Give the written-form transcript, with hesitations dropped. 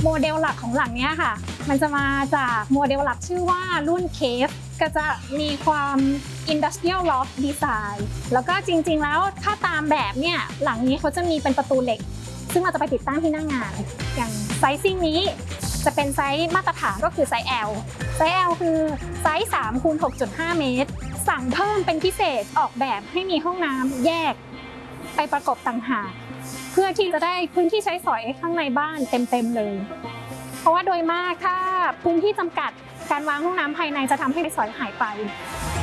โมเดลหลักของหลังนี้ค่ะมันจะมาจากโมเดลหลักชื่อว่ารุ่น Cave ก็จะมีความ Industrial Loft Design แล้วก็จริงๆแล้วถ้าตามแบบเนี่ยหลังนี้เขาจะมีเป็นประตูเหล็กซึ่งเราจะไปติดตั้งที่หน้างานอย่างไซซิ่งนี้จะเป็นไซส์มาตรฐานก็คือไซส์ L ไซส์ L คือไซส์3 คูณ 6.5 เมตรสั่งเพิ่มเป็นพิเศษออกแบบให้มีห้องน้ำแยกไปประกบต่างหากเพื่อที่จะได้พื้นที่ใช้สอยข้างในบ้านเต็มๆเลยเพราะว่าโดยมากถ้าพื้นที่จำกัดการวางห้องน้ำภายในจะทำให้ใช้สอยหายไป